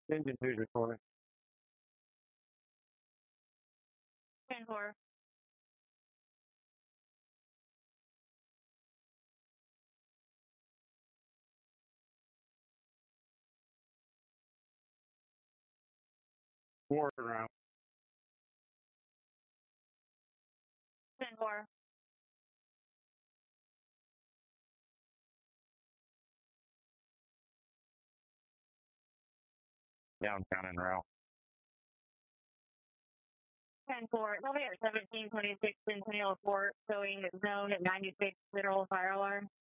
Engine 2 recording. 10-4. Forward around. 10-4. Downtown en route. 10-4. They'll be at 1726 Centennial Court, showing zone at 96 Federal Fire Alarm.